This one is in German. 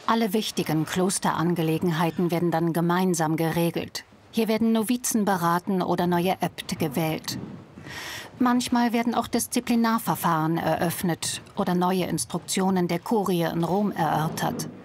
Alle wichtigen Klosterangelegenheiten werden dann gemeinsam geregelt. Hier werden Novizen beraten oder neue Äbte gewählt. Manchmal werden auch Disziplinarverfahren eröffnet oder neue Instruktionen der Kurie in Rom erörtert.